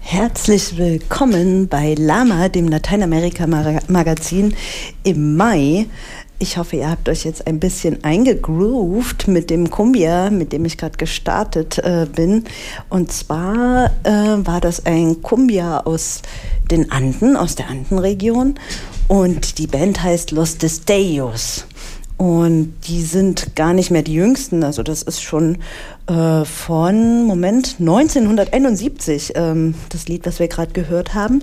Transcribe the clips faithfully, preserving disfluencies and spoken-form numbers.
Herzlich willkommen bei Lama, dem Lateinamerika-Magazin im Mai. Ich hoffe, ihr habt euch jetzt ein bisschen eingegroovt mit dem Cumbia, mit dem ich gerade gestartet äh, bin. Und zwar äh, war das ein Cumbia aus den Anden, aus der Andenregion. Und die Band heißt Los Destellos. Und die sind gar nicht mehr die jüngsten, also das ist schon äh, von, Moment, neunzehnhunderteinundsiebzig, ähm, das Lied, was wir gerade gehört haben.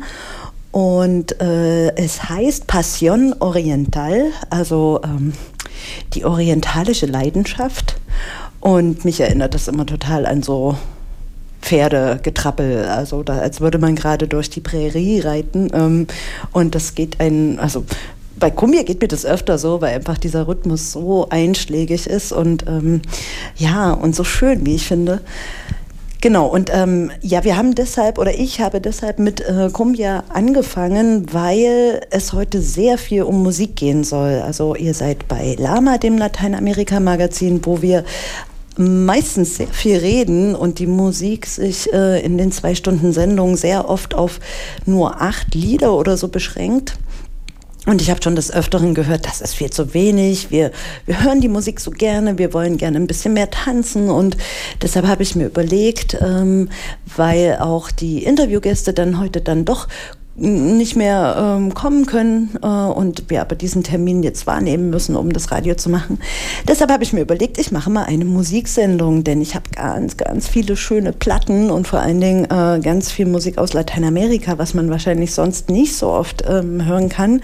Und äh, es heißt Pasión Oriental, also ähm, die orientalische Leidenschaft. Und mich erinnert das immer total an so Pferdegetrappel, also da, als würde man gerade durch die Prärie reiten. Ähm, und das geht ein, also bei Cumbia geht mir das öfter so, weil einfach dieser Rhythmus so einschlägig ist und ähm, ja, und so schön, wie ich finde. Genau, und ähm, ja, wir haben deshalb, oder ich habe deshalb mit äh, Cumbia angefangen, weil es heute sehr viel um Musik gehen soll. Also ihr seid bei Lama, dem Lateinamerika-Magazin, wo wir meistens sehr viel reden und die Musik sich äh, in den zwei Stunden Sendung sehr oft auf nur acht Lieder oder so beschränkt. Und ich habe schon des Öfteren gehört, das ist viel zu wenig, wir, wir hören die Musik so gerne, wir wollen gerne ein bisschen mehr tanzen und deshalb habe ich mir überlegt, ähm, weil auch die Interviewgäste dann heute dann doch nicht mehr ähm, kommen können äh, und wir aber diesen Termin jetzt wahrnehmen müssen, um das Radio zu machen. Deshalb habe ich mir überlegt, ich mache mal eine Musiksendung, denn ich habe ganz, ganz viele schöne Platten und vor allen Dingen äh, ganz viel Musik aus Lateinamerika, was man wahrscheinlich sonst nicht so oft ähm, hören kann.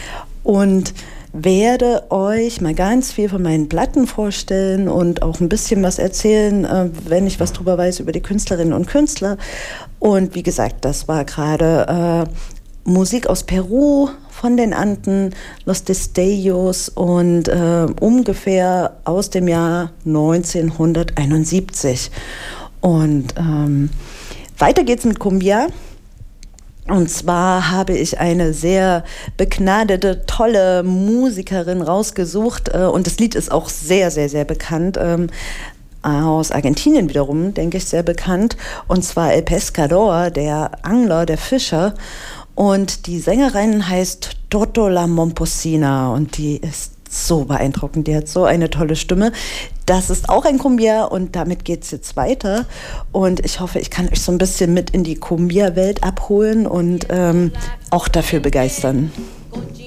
Und werde euch mal ganz viel von meinen Platten vorstellen und auch ein bisschen was erzählen, äh, wenn ich was drüber weiß über die Künstlerinnen und Künstler. Und wie gesagt, das war gerade äh, Musik aus Peru, von den Anden, Los Destellos und äh, ungefähr aus dem Jahr neunzehnhunderteinundsiebzig. Und ähm, weiter geht's mit Cumbia. Und zwar habe ich eine sehr begnadete, tolle Musikerin rausgesucht äh, und das Lied ist auch sehr, sehr, sehr bekannt. Ähm, aus Argentinien wiederum, denke ich, sehr bekannt. Und zwar El Pescador, der Angler, der Fischer. Und die Sängerin heißt Toto La Momposina und die ist so beeindruckend, die hat so eine tolle Stimme. Das ist auch ein Cumbia und damit geht es jetzt weiter. Und ich hoffe, ich kann euch so ein bisschen mit in die Cumbia-Welt abholen und ähm, auch dafür begeistern.